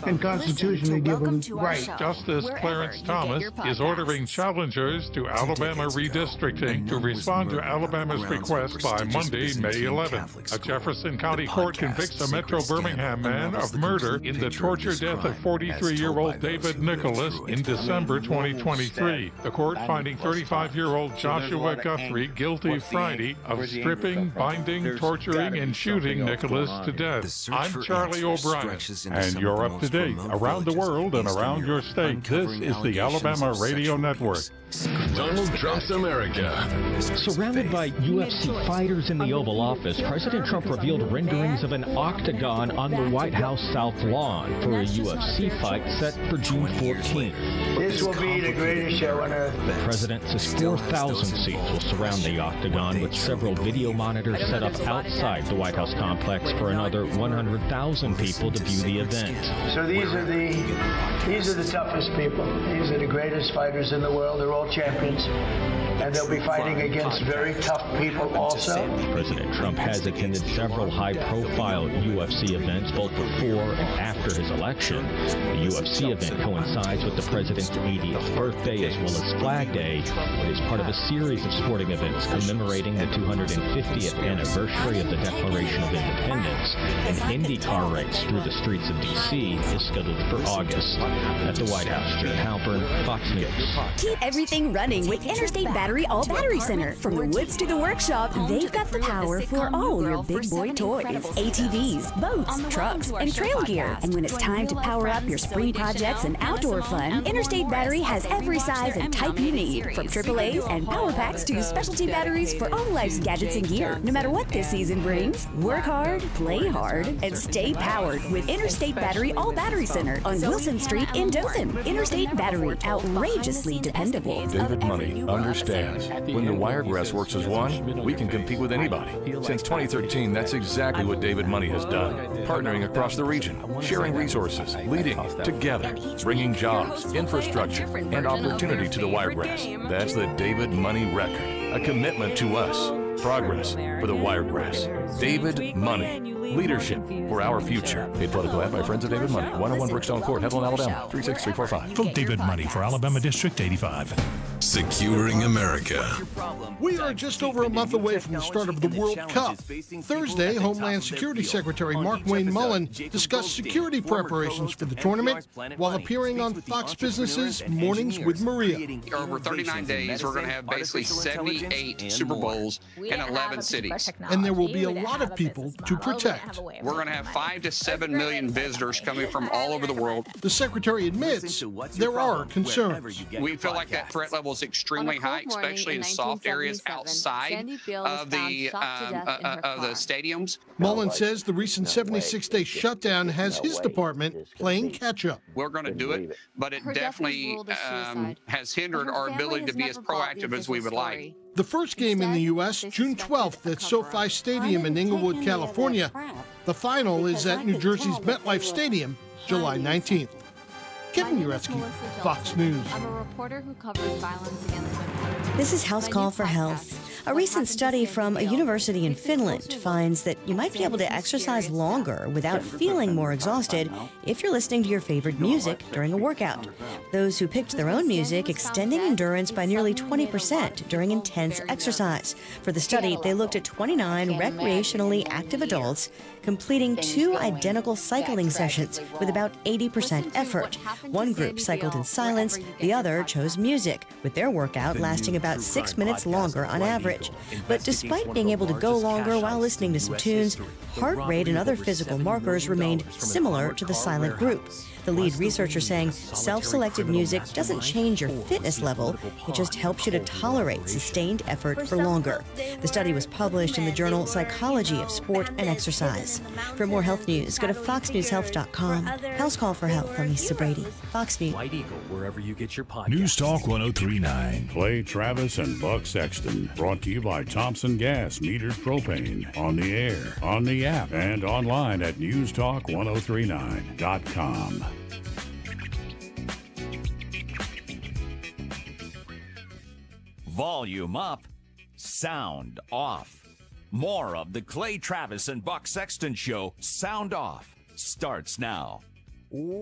and constitutionally given right. Justice Clarence Thomas is ordering challengers to Alabama redistricting to respond to Alabama's request by Monday, May 11th. A Jefferson County court convicts a Metro Birmingham man of murder in the torture death of 43-year-old David Nicholas in December 2023. The court finding 35-year-old Joshua Guthrie guilty Friday of stripping, binding, torturing, and shooting Nicholas to death. I'm Charlie O'Brien, and you're up to date around the world and around your state. This is the Alabama Radio Network. Donald Trump's America. Surrounded by UFC fighters in the Oval Office, President Trump revealed renderings of an octagon on the White House South Lawn for a UFC fight set for June 14th. This will be the greatest show on earth. The president says 4,000 seats will surround the octagon, with several video monitors set up outside the White House complex for another 100,000 people to view the event. So these are the toughest people. These are the greatest fighters in the world. They're all champions, and they'll be fighting against very tough people also. President Trump has attended several high-profile UFC events both before and after his election. The UFC event coincides with the president's 80th birthday as well as Flag Day. It is part of a series of sporting events commemorating the 250th anniversary of the Declaration of Independence. An IndyCar race through the streets of D.C. is scheduled for August. At the White House, Jared Halpern, Fox News. Keep everything running with Interstate Battery All Battery Center. From the woods to the workshop, they've got the power for all your big boy toys, ATVs, boats, trucks, and trail gear. And when it's time to power up your spring projects and outdoor fun, Interstate Battery has every size and type you need, from AAAs and power packs to specialty batteries for all life's gadgets and gear. No matter what this season brings, work hard, play hard, and stay powered with Interstate Battery All Battery Center on Wilson Street in Dothan. Interstate Battery, outrageously dependable. David Money understands when the Wiregrass works as one, we can compete with anybody. Since 2013, that's exactly what David Money has done. Partnering across the region, sharing resources, leading together, bringing jobs, infrastructure, and opportunity to the Wiregrass. That's the David Money record, a commitment to us. Progress for the Wiregrass. David Money. Leadership for our future. Paid political ad by Friends of David Money. 101 Brookstone Court, Headland, Alabama. 36345. From David Money for Alabama District 85. Securing America. We are just over a month away from the start of the World Cup. Thursday, Homeland Security Secretary Mark Wayne Mullen discussed security preparations for the tournament while appearing on Fox Business's Mornings with Maria. Over 39 days, we're going to have basically 78 Super Bowls in 11 cities. And there will be a lot of people to protect. We're going to have 5 to 7 million visitors coming from all over the world. The Secretary admits there are concerns. We feel like that threat level is extremely high, especially in soft areas outside of the stadiums. Mullen says the recent 76-day shutdown has his department playing catch-up. We're going to do it, but it definitely has hindered our ability to be as proactive as we would like. The first game in the U.S., June 12th at SoFi Stadium in Inglewood, California. The final is at New Jersey's MetLife Stadium, July 19th. Kevin Uretsky, Fox News. I'm a reporter who covers violence against women. This is House Call for Health. A recent study from a university in Finland finds that you might be able to exercise longer without feeling more exhausted if you're listening to your favorite music during a workout. Those who picked their own music extending endurance by nearly 20% during intense exercise. For the study, they looked at 29 recreationally active adults completing 2 identical cycling sessions with about 80% effort. One group cycled in silence, the other chose music, with their workout lasting about 6 minutes longer on average. But despite being able to go longer while listening to some tunes, heart rate and other physical markers remained similar to the silent group. The lead researcher saying self-selected music doesn't change your fitness level, it just helps you to tolerate sustained effort for longer. The study was published in the journal Psychology of Sport and Exercise. For more health news, go to foxnewshealth.com. House Call for Health, I'm Lisa Brady. Fox News. White Eagle, wherever you get your podcast. News Talk 1039. Clay Travis and Buck Sexton. Brought to you by Thompson Gas Metered Propane. On the air, on the app, and online at newstalk1039.com. Volume up, sound off. More of the Clay Travis and Buck Sexton Show, Sound Off, starts now.